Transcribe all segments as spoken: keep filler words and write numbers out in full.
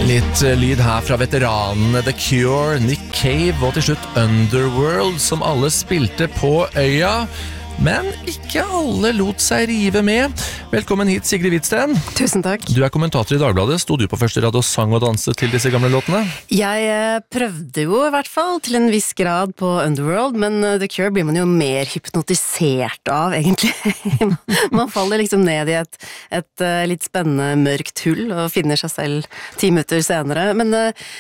Litt lyd her fra veteranene The Cure, Nick Cave og til slutt Underworld, som alle spilte på øya. Men ikke alle lot seg rive med. Velkommen hit, Sigrid Hvitsten. Tusen takk. Du er kommentator i Dagbladet. Stod du på første rad og sang og danset til disse gamle låtene? Jeg prøvde jo i hvert fall til en viss grad på Underworld, men The Cure blir man jo mer hypnotisert av, egentlig. Man faller liksom ned i et, et litt spennende mørkt hull og finner seg selv ti minutter senere. Men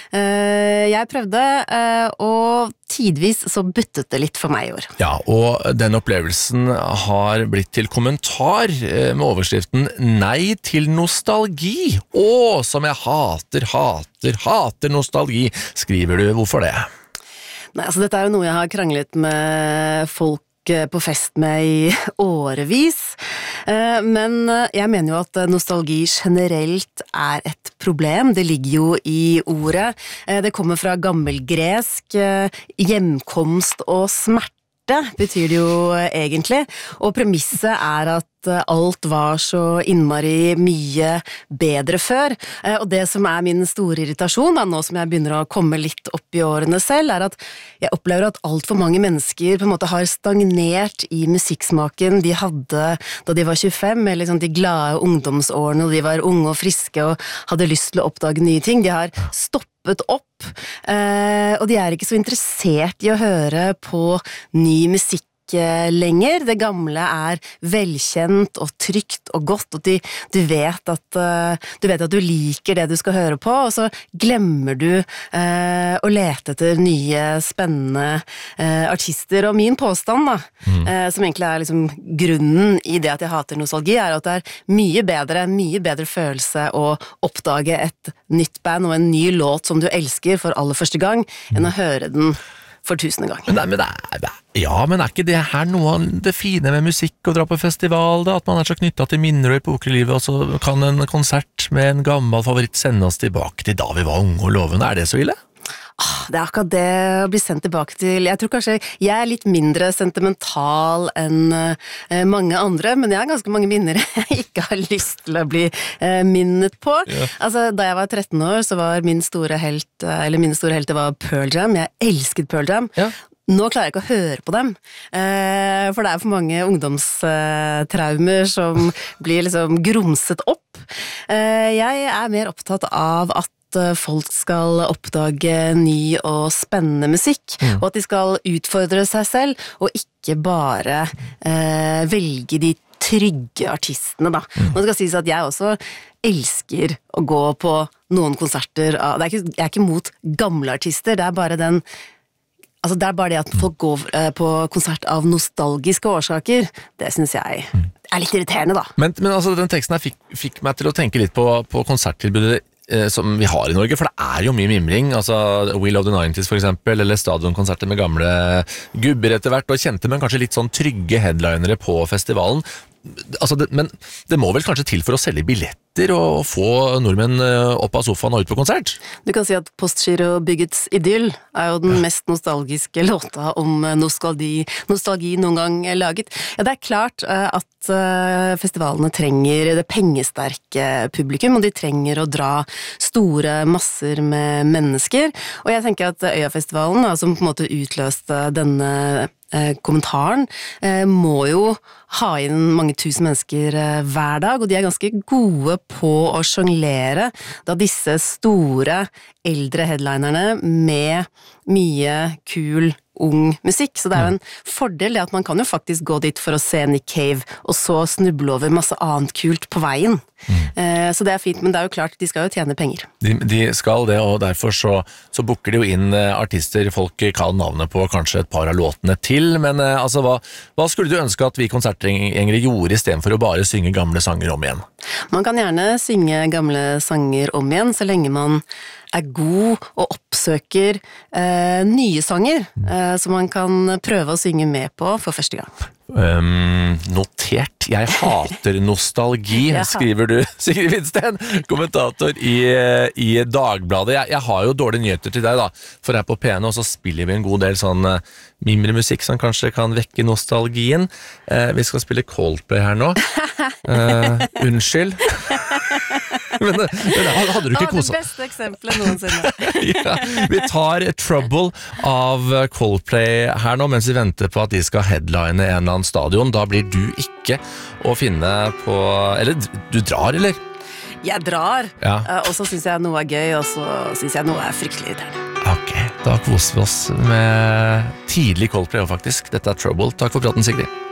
uh, jeg prøvde, uh, og tidvis så byttet det litt for meg i år. Ja, og den opplevelsen har blitt til kommentar med overskriften «Nei til nostalgi». Åh, som jeg hater, hater, hater nostalgi, skriver du. Hvorfor det? Nei, altså dette er jo noe jeg har kranglet med folk på fest med i årevis, men jeg mener jo at nostalgi generelt er et problem. Det ligger jo i ordet. Det kommer fra gammelgresk, hjemkomst og smerte betyr det jo egentlig, og premisset er at alt var så innmari mye bedre før, og det som er min store irritasjon, da, nå som jeg begynner å komme litt opp i årene selv, er at jeg opplever at alt for mange mennesker på en måte har stagnert i musikksmaken de hadde da de var tjuefem, eller liksom de glade ungdomsårene, og de var unge og friske og hadde lyst til å oppdage nye ting. De har stoppet opp, og de er ikke så interessert i å høre på ny musikk lenger. Det gamle er velkjent og trygt og godt, og du, du, vet at, du vet at du liker det du skal høre på, og så glemmer du eh, å lete etter nye, spennende eh, artister. Og min påstand, da, mm. eh, som egentlig er liksom grunnen i det at jeg hater nostalgi, er at det er mye bedre, mye bedre følelse å oppdage et nytt band og en ny låt som du elsker for aller første gang, enn å høre den for tusende gang. Men, men det er, ja, men er ikke det her noe av det fine med musikk å dra på festival, da? At man er så knyttet til minner og epoker i livet, og så kan en konsert med en gammel favoritt sende oss tilbake til da vi var unge og lovende. Er det så ille? Det er akkurat det å bli sendt tilbake til. Jeg tror kanskje jeg er litt mindre sentimental enn uh, mange andre, men jeg har ganske mange minner jeg ikke har lyst til å bli uh, minnet på. Ja. Altså, da jeg var tretten år, så var min store helt, uh, eller mine store helter var Pearl Jam. Jeg elsket Pearl Jam. Ja. Nå klarer jeg ikke å høre på dem, uh, for det er for mange ungdomstraumer uh, som blir liksom grumset opp. Uh, jeg er mer opptatt av at folk skal oppdage ny og spennende musikk, mm. og at de skal utfordre seg selv, og ikke bare eh, velge de trygge artistene, da. Mm. Nå skal jeg si at jeg også elsker å gå på noen konserter av, det er ikke, jeg er ikke mot gamle artister, det er bare den Altså det er bare det at folk går eh, på konsert av nostalgiske årsaker, det synes jeg er litt irriterende, da. Men, men altså, den teksten her fikk, fikk meg til å tenke litt på, på konserttilbudet som vi har i Norge, for det er jo mye mimring, altså Will of the nineties for eksempel, eller stadionkonserter med gamle gubber etter hvert, og kjente, men kanskje litt sånn trygge headlinere på festivalen. Altså, det, men det må vel kanskje til for å selge billetter og få nordmenn opp av sofaen og ut på konsert? Du kan si at Postgirobyggets idyll er jo den mest nostalgiske låta om nostalgi, nostalgi noen gang laget. Ja, det er klart at festivalene trenger det pengesterke publikum, og de trenger å dra store masser med mennesker, og jeg tenker at Øyafestivalen, som på en måte utløste denne Eh, kommentaren, eh, må jo ha inn mange tusen mennesker eh, hver dag, og de er ganske gode på å sjonglere da disse store, eldre headlinerne med mye kul, ung musikk, så det er jo en fordel det at man kan jo faktisk gå dit for å se Nick Cave, og så snuble over masse annet kult på veien. Mm. Eh, så det er fint, men det er jo klart, de skal jo tjene penger. De, de skal det, og derfor så, så booker de jo inn artister folk kan navnet på, kanskje et par av låtene til, men eh, altså, hva, hva skulle du ønske at vi konsertgjengere gjorde i stedet for å bare synge gamle sanger om igjen? Man kan gjerne synge gamle sanger om igjen, så lenge man er god og oppsøker eh, nye sanger, eh, som man kan prøve å synge med på for første gang. Um, notert. Jeg hater nostalgi, skriver du, Sigrid Hvitsten, kommentator i, i Dagbladet. Jeg, jeg har jo dårlige nyheter til deg da, for her på P N, og så spiller vi en god del sånn uh, mimremusikk som kanskje kan vekke nostalgien. Uh, vi skal spille Coldplay her nå. Uh, unnskyld. men, men hadde du ikke Å, det koset? beste eksempelet noensinne. Ja, vi tar Trouble av Coldplay her nå, mens vi venter på at de skal headline en eller annen stadion. Da blir du ikke å finne på... Eller, du drar, eller? Jeg drar, Ja. eh, og så synes jeg noe er gøy, og så synes jeg noe er fryktelig irriterende. Ok, da koser vi oss med tidlig Coldplay, faktisk. Dette er Trouble. Takk for praten, Sigrid.